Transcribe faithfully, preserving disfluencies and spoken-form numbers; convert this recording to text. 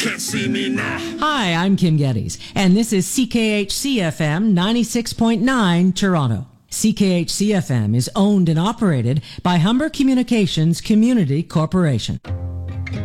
can't see me now. Hi, I'm Kim Geddes, and this is C K H C F M ninety-six point nine Toronto. C K H C F M is owned and operated by Humber Communications Community Corporation.